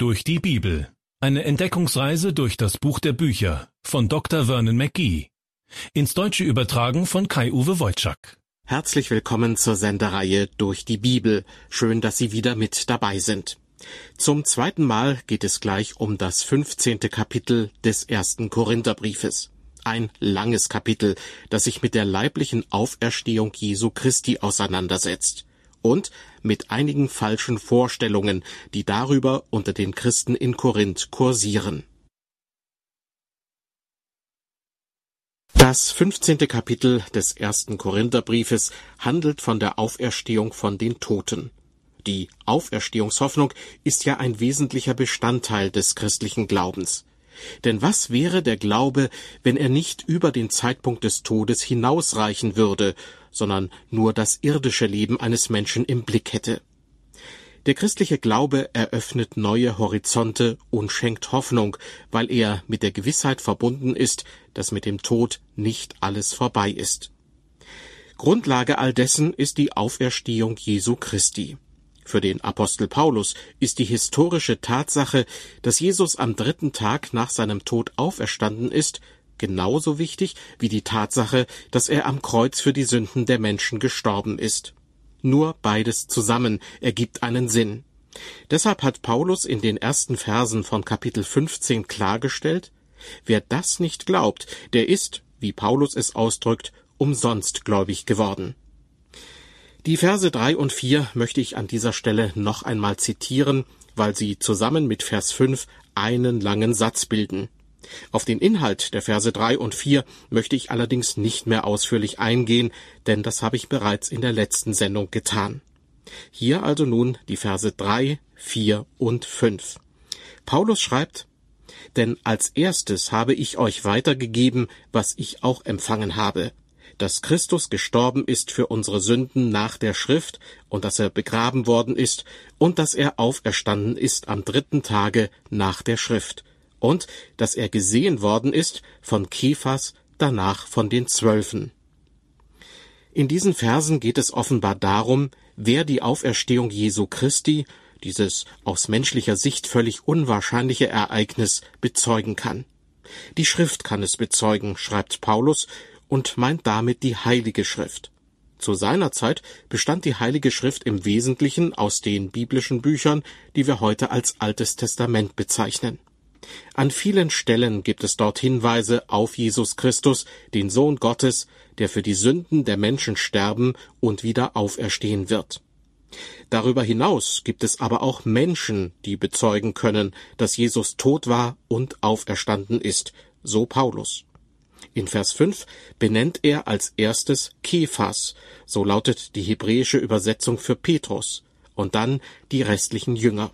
Durch die Bibel. Eine Entdeckungsreise durch das Buch der Bücher von Dr. Vernon McGee. Ins Deutsche übertragen von Kai-Uwe Wojczak. Herzlich willkommen zur Sendereihe Durch die Bibel. Schön, dass Sie wieder mit dabei sind. Zum zweiten Mal geht es gleich um das 15. Kapitel des 1. Korintherbriefes. Ein langes Kapitel, das sich mit der leiblichen Auferstehung Jesu Christi auseinandersetzt. Und mit einigen falschen Vorstellungen, die darüber unter den Christen in Korinth kursieren. Das 15. Kapitel des 1. Korintherbriefes handelt von der Auferstehung von den Toten. Die Auferstehungshoffnung ist ja ein wesentlicher Bestandteil des christlichen Glaubens. Denn was wäre der Glaube, wenn er nicht über den Zeitpunkt des Todes hinausreichen würde, sondern nur das irdische Leben eines Menschen im Blick hätte? Der christliche Glaube eröffnet neue Horizonte und schenkt Hoffnung, weil er mit der Gewissheit verbunden ist, dass mit dem Tod nicht alles vorbei ist. Grundlage all dessen ist die Auferstehung Jesu Christi. Für den Apostel Paulus ist die historische Tatsache, dass Jesus am 3. Tag nach seinem Tod auferstanden ist, genauso wichtig wie die Tatsache, dass er am Kreuz für die Sünden der Menschen gestorben ist. Nur beides zusammen ergibt einen Sinn. Deshalb hat Paulus in den ersten Versen von Kapitel 15 klargestellt: Wer das nicht glaubt, der ist, wie Paulus es ausdrückt, umsonst gläubig geworden. Die Verse 3 und 4 möchte ich an dieser Stelle noch einmal zitieren, weil sie zusammen mit Vers 5 einen langen Satz bilden. Auf den Inhalt der Verse 3 und 4 möchte ich allerdings nicht mehr ausführlich eingehen, denn das habe ich bereits in der letzten Sendung getan. Hier also nun die Verse 3, 4 und 5. Paulus schreibt: Denn als erstes habe ich euch weitergegeben, was ich auch empfangen habe, dass Christus gestorben ist für unsere Sünden nach der Schrift und dass er begraben worden ist und dass er auferstanden ist am 3. Tage nach der Schrift und dass er gesehen worden ist von Kephas, danach von den 12. In diesen Versen geht es offenbar darum, wer die Auferstehung Jesu Christi, dieses aus menschlicher Sicht völlig unwahrscheinliche Ereignis, bezeugen kann. Die Schrift kann es bezeugen, schreibt Paulus, und meint damit die Heilige Schrift. Zu seiner Zeit bestand die Heilige Schrift im Wesentlichen aus den biblischen Büchern, die wir heute als Altes Testament bezeichnen. An vielen Stellen gibt es dort Hinweise auf Jesus Christus, den Sohn Gottes, der für die Sünden der Menschen sterben und wieder auferstehen wird. Darüber hinaus gibt es aber auch Menschen, die bezeugen können, dass Jesus tot war und auferstanden ist, so Paulus. In Vers 5 benennt er als erstes Kephas, so lautet die hebräische Übersetzung für Petrus, und dann die restlichen Jünger.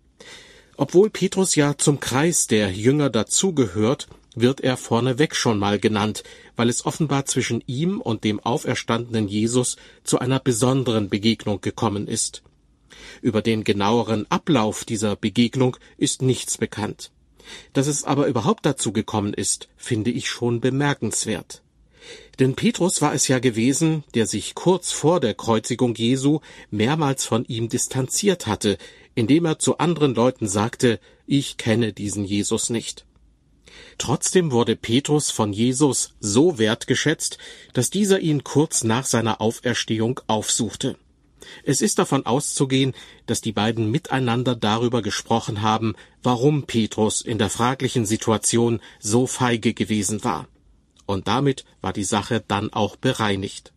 Obwohl Petrus ja zum Kreis der Jünger dazugehört, wird er vorneweg schon mal genannt, weil es offenbar zwischen ihm und dem auferstandenen Jesus zu einer besonderen Begegnung gekommen ist. Über den genaueren Ablauf dieser Begegnung ist nichts bekannt. Dass es aber überhaupt dazu gekommen ist, finde ich schon bemerkenswert. Denn Petrus war es ja gewesen, der sich kurz vor der Kreuzigung Jesu mehrmals von ihm distanziert hatte, indem er zu anderen Leuten sagte: Ich kenne diesen Jesus nicht. Trotzdem wurde Petrus von Jesus so wertgeschätzt, dass dieser ihn kurz nach seiner Auferstehung aufsuchte. Es ist davon auszugehen, dass die beiden miteinander darüber gesprochen haben, warum Petrus in der fraglichen Situation so feige gewesen war. Und damit war die Sache dann auch bereinigt.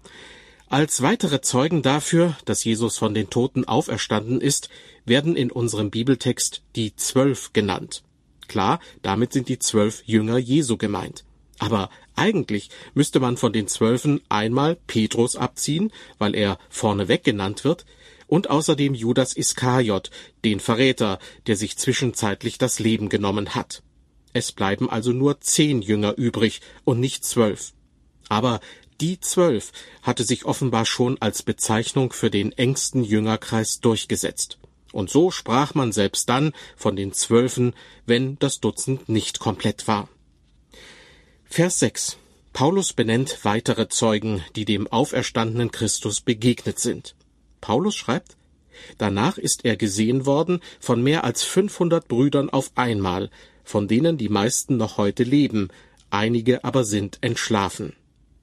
Als weitere Zeugen dafür, dass Jesus von den Toten auferstanden ist, werden in unserem Bibeltext die 12 genannt. Klar, damit sind die 12 Jünger Jesu gemeint. Aber eigentlich müsste man von den 12 einmal Petrus abziehen, weil er vorneweg genannt wird, und außerdem Judas Iskariot, den Verräter, der sich zwischenzeitlich das Leben genommen hat. Es bleiben also nur 10 Jünger übrig und nicht 12. Aber die 12 hatte sich offenbar schon als Bezeichnung für den engsten Jüngerkreis durchgesetzt. Und so sprach man selbst dann von den 12, wenn das Dutzend nicht komplett war. Vers 6. Paulus benennt weitere Zeugen, die dem auferstandenen Christus begegnet sind. Paulus schreibt: Danach ist er gesehen worden von mehr als 500 Brüdern auf einmal, von denen die meisten noch heute leben, einige aber sind entschlafen.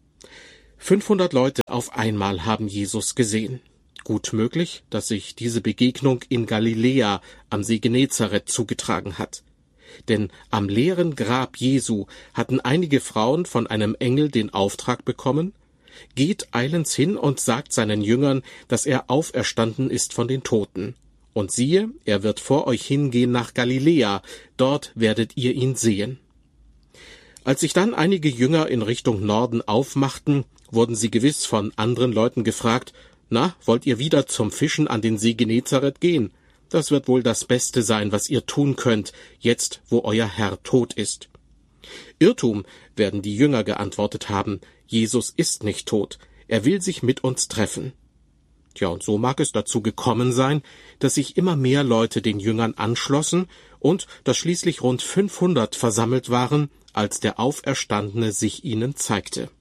500 Leute auf einmal haben Jesus gesehen. Gut möglich, dass sich diese Begegnung in Galiläa am See Genezareth zugetragen hat. Denn am leeren Grab Jesu hatten einige Frauen von einem Engel den Auftrag bekommen: Geht eilends hin und sagt seinen Jüngern, dass er auferstanden ist von den Toten. Und siehe, er wird vor euch hingehen nach Galiläa, dort werdet ihr ihn sehen. Als sich dann einige Jünger in Richtung Norden aufmachten, wurden sie gewiss von anderen Leuten gefragt: Na, wollt ihr wieder zum Fischen an den See Genezareth gehen? Das wird wohl das Beste sein, was ihr tun könnt, jetzt wo euer Herr tot ist. Irrtum, werden die Jünger geantwortet haben. Jesus ist nicht tot, er will sich mit uns treffen. Tja, und so mag es dazu gekommen sein, dass sich immer mehr Leute den Jüngern anschlossen und dass schließlich rund 500 versammelt waren, als der Auferstandene sich ihnen zeigte.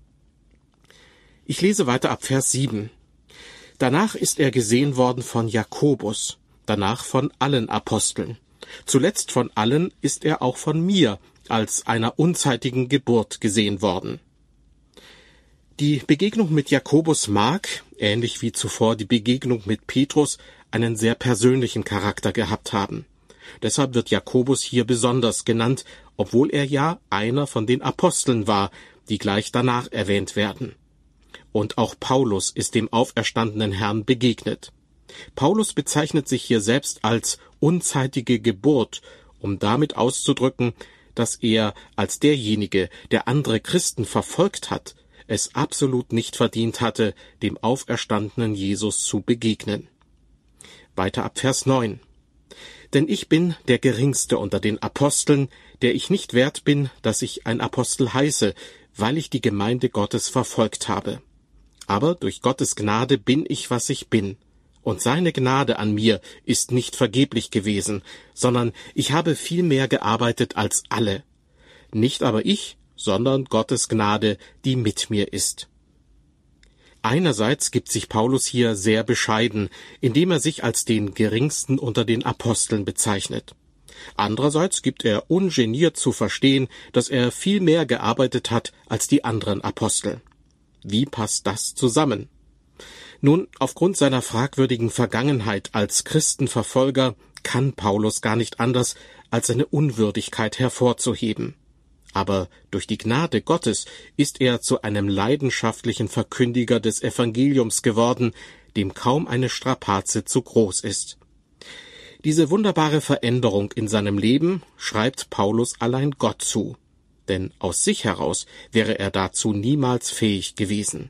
Ich lese weiter ab Vers 7. Danach ist er gesehen worden von Jakobus, danach von allen Aposteln. Zuletzt von allen ist er auch von mir als einer unzeitigen Geburt gesehen worden. Die Begegnung mit Jakobus mag, ähnlich wie zuvor die Begegnung mit Petrus, einen sehr persönlichen Charakter gehabt haben. Deshalb wird Jakobus hier besonders genannt, obwohl er ja einer von den Aposteln war, die gleich danach erwähnt werden. Und auch Paulus ist dem auferstandenen Herrn begegnet. Paulus bezeichnet sich hier selbst als unzeitige Geburt, um damit auszudrücken, dass er als derjenige, der andere Christen verfolgt hat, es absolut nicht verdient hatte, dem auferstandenen Jesus zu begegnen. Weiter ab Vers 9. Denn ich bin der Geringste unter den Aposteln, der ich nicht wert bin, dass ich ein Apostel heiße, weil ich die Gemeinde Gottes verfolgt habe. Aber durch Gottes Gnade bin ich, was ich bin. Und seine Gnade an mir ist nicht vergeblich gewesen, sondern ich habe viel mehr gearbeitet als alle. Nicht aber ich, sondern Gottes Gnade, die mit mir ist. Einerseits gibt sich Paulus hier sehr bescheiden, indem er sich als den Geringsten unter den Aposteln bezeichnet. Andererseits gibt er ungeniert zu verstehen, dass er viel mehr gearbeitet hat als die anderen Apostel. Wie passt das zusammen? Nun, aufgrund seiner fragwürdigen Vergangenheit als Christenverfolger kann Paulus gar nicht anders, als seine Unwürdigkeit hervorzuheben. Aber durch die Gnade Gottes ist er zu einem leidenschaftlichen Verkündiger des Evangeliums geworden, dem kaum eine Strapaze zu groß ist. Diese wunderbare Veränderung in seinem Leben schreibt Paulus allein Gott zu, denn aus sich heraus wäre er dazu niemals fähig gewesen.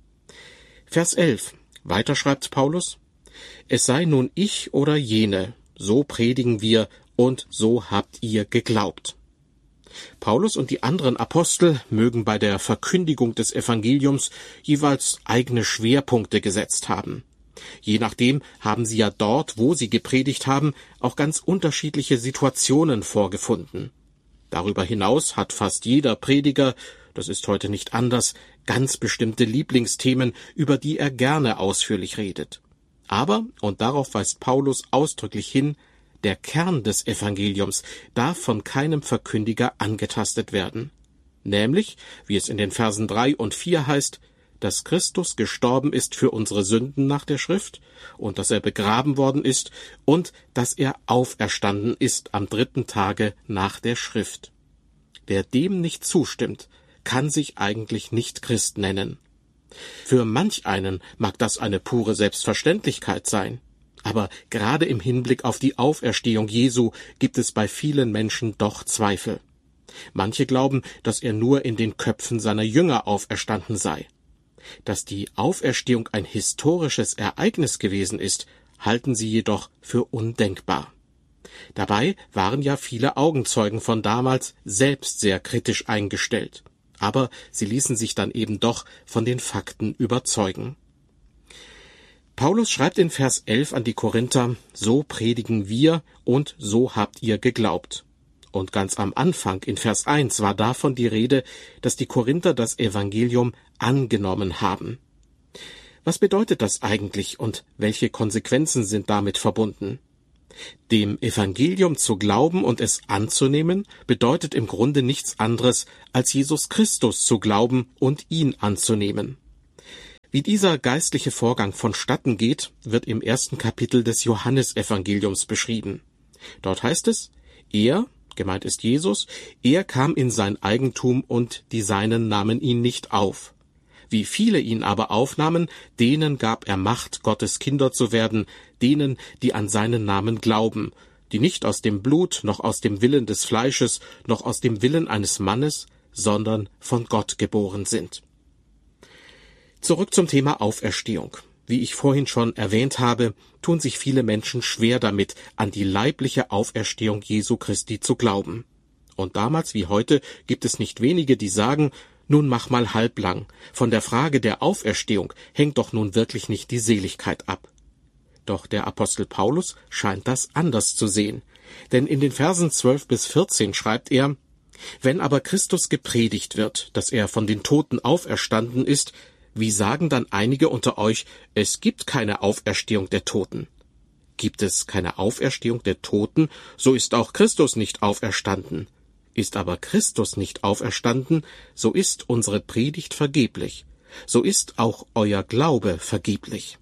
Vers 11. Weiter schreibt Paulus: Es sei nun ich oder jene, so predigen wir und so habt ihr geglaubt. Paulus und die anderen Apostel mögen bei der Verkündigung des Evangeliums jeweils eigene Schwerpunkte gesetzt haben. Je nachdem haben sie ja dort, wo sie gepredigt haben, auch ganz unterschiedliche Situationen vorgefunden. Darüber hinaus hat fast jeder Prediger, das ist heute nicht anders, ganz bestimmte Lieblingsthemen, über die er gerne ausführlich redet. Aber, und darauf weist Paulus ausdrücklich hin, der Kern des Evangeliums darf von keinem Verkündiger angetastet werden. Nämlich, wie es in den Versen 3 und 4 heißt, dass Christus gestorben ist für unsere Sünden nach der Schrift und dass er begraben worden ist und dass er auferstanden ist am 3. Tage nach der Schrift. Wer dem nicht zustimmt, kann sich eigentlich nicht Christ nennen. Für manch einen mag das eine pure Selbstverständlichkeit sein, aber gerade im Hinblick auf die Auferstehung Jesu gibt es bei vielen Menschen doch Zweifel. Manche glauben, dass er nur in den Köpfen seiner Jünger auferstanden sei. Dass die Auferstehung ein historisches Ereignis gewesen ist, halten sie jedoch für undenkbar. Dabei waren ja viele Augenzeugen von damals selbst sehr kritisch eingestellt. Aber sie ließen sich dann eben doch von den Fakten überzeugen. Paulus schreibt in Vers 11 an die Korinther: So predigen wir und so habt ihr geglaubt. Und ganz am Anfang in Vers 1 war davon die Rede, dass die Korinther das Evangelium angenommen haben. Was bedeutet das eigentlich und welche Konsequenzen sind damit verbunden? Dem Evangelium zu glauben und es anzunehmen, bedeutet im Grunde nichts anderes, als Jesus Christus zu glauben und ihn anzunehmen. Wie dieser geistliche Vorgang vonstatten geht, wird im 1. Kapitel des Johannesevangeliums beschrieben. Dort heißt es, er, gemeint ist Jesus, er kam in sein Eigentum und die Seinen nahmen ihn nicht auf. Wie viele ihn aber aufnahmen, denen gab er Macht, Gottes Kinder zu werden, denen, die an seinen Namen glauben, die nicht aus dem Blut, noch aus dem Willen des Fleisches, noch aus dem Willen eines Mannes, sondern von Gott geboren sind. Zurück zum Thema Auferstehung. Wie ich vorhin schon erwähnt habe, tun sich viele Menschen schwer damit, an die leibliche Auferstehung Jesu Christi zu glauben. Und damals wie heute gibt es nicht wenige, die sagen, nun mach mal halblang, von der Frage der Auferstehung hängt doch nun wirklich nicht die Seligkeit ab. Doch der Apostel Paulus scheint das anders zu sehen, denn in den Versen 12 bis 14 schreibt er, wenn aber Christus gepredigt wird, dass er von den Toten auferstanden ist, wie sagen dann einige unter euch, es gibt keine Auferstehung der Toten? Gibt es keine Auferstehung der Toten, so ist auch Christus nicht auferstanden. Ist aber Christus nicht auferstanden, so ist unsere Predigt vergeblich, so ist auch euer Glaube vergeblich.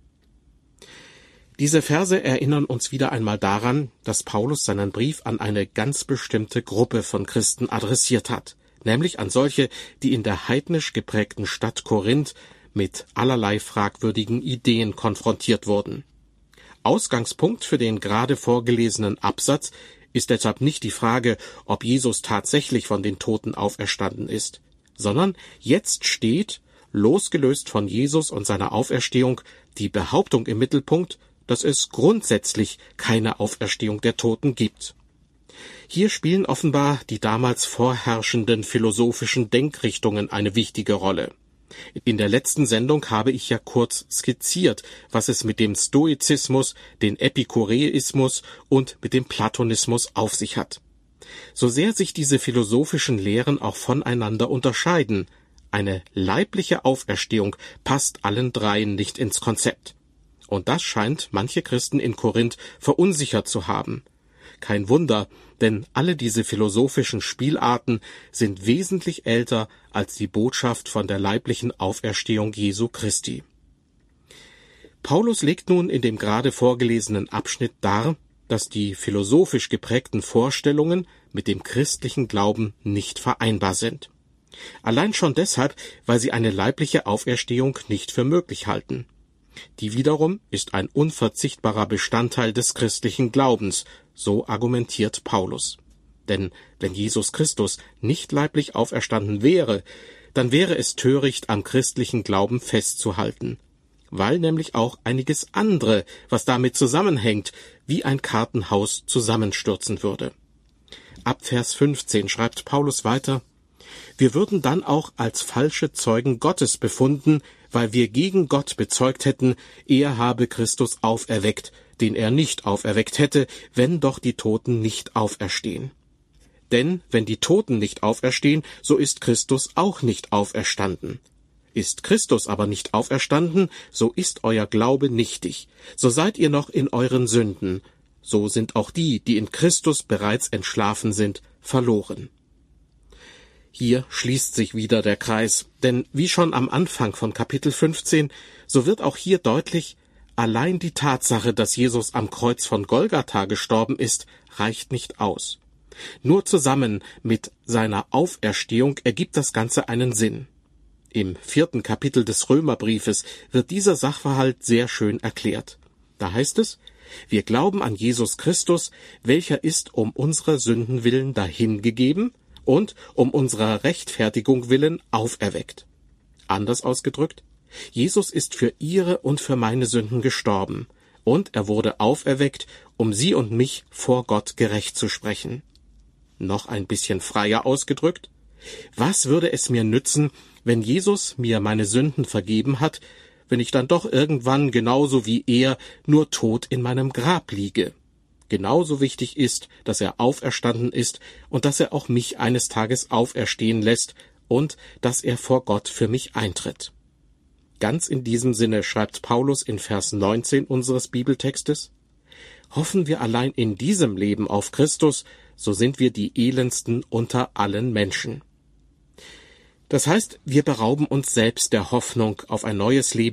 Diese Verse erinnern uns wieder einmal daran, dass Paulus seinen Brief an eine ganz bestimmte Gruppe von Christen adressiert hat, nämlich an solche, die in der heidnisch geprägten Stadt Korinth mit allerlei fragwürdigen Ideen konfrontiert wurden. Ausgangspunkt für den gerade vorgelesenen Absatz ist deshalb nicht die Frage, ob Jesus tatsächlich von den Toten auferstanden ist, sondern jetzt steht, losgelöst von Jesus und seiner Auferstehung, die Behauptung im Mittelpunkt, dass es grundsätzlich keine Auferstehung der Toten gibt. Hier spielen offenbar die damals vorherrschenden philosophischen Denkrichtungen eine wichtige Rolle. In der letzten Sendung habe ich ja kurz skizziert, was es mit dem Stoizismus, dem Epikureismus und mit dem Platonismus auf sich hat. So sehr sich diese philosophischen Lehren auch voneinander unterscheiden, eine leibliche Auferstehung passt allen dreien nicht ins Konzept. Und das scheint manche Christen in Korinth verunsichert zu haben. Kein Wunder, denn alle diese philosophischen Spielarten sind wesentlich älter als die Botschaft von der leiblichen Auferstehung Jesu Christi. Paulus legt nun in dem gerade vorgelesenen Abschnitt dar, dass die philosophisch geprägten Vorstellungen mit dem christlichen Glauben nicht vereinbar sind. Allein schon deshalb, weil sie eine leibliche Auferstehung nicht für möglich halten. Die wiederum ist ein unverzichtbarer Bestandteil des christlichen Glaubens, so argumentiert Paulus. Denn wenn Jesus Christus nicht leiblich auferstanden wäre, dann wäre es töricht, am christlichen Glauben festzuhalten, weil nämlich auch einiges andere, was damit zusammenhängt, wie ein Kartenhaus zusammenstürzen würde. Ab Vers 15 schreibt Paulus weiter, wir würden dann auch als falsche Zeugen Gottes befunden, weil wir gegen Gott bezeugt hätten, er habe Christus auferweckt, den er nicht auferweckt hätte, wenn doch die Toten nicht auferstehen. Denn wenn die Toten nicht auferstehen, so ist Christus auch nicht auferstanden. Ist Christus aber nicht auferstanden, so ist euer Glaube nichtig, so seid ihr noch in euren Sünden, so sind auch die, die in Christus bereits entschlafen sind, verloren. Hier schließt sich wieder der Kreis, denn wie schon am Anfang von Kapitel 15, so wird auch hier deutlich, allein die Tatsache, dass Jesus am Kreuz von Golgatha gestorben ist, reicht nicht aus. Nur zusammen mit seiner Auferstehung ergibt das Ganze einen Sinn. Im 4. Kapitel des Römerbriefes wird dieser Sachverhalt sehr schön erklärt. Da heißt es, wir glauben an Jesus Christus, welcher ist um unserer Sünden willen dahingegeben und um unserer Rechtfertigung willen auferweckt. Anders ausgedrückt, Jesus ist für ihre und für meine Sünden gestorben, und er wurde auferweckt, um sie und mich vor Gott gerecht zu sprechen. Noch ein bisschen freier ausgedrückt, was würde es mir nützen, wenn Jesus mir meine Sünden vergeben hat, wenn ich dann doch irgendwann genauso wie er nur tot in meinem Grab liege? Genauso wichtig ist, dass er auferstanden ist und dass er auch mich eines Tages auferstehen lässt und dass er vor Gott für mich eintritt. ganz in diesem Sinne schreibt Paulus in Vers 19 unseres Bibeltextes: Hoffen wir allein in diesem Leben auf Christus, so sind wir die elendsten unter allen Menschen. Das heißt, wir berauben uns selbst der Hoffnung auf ein neues Leben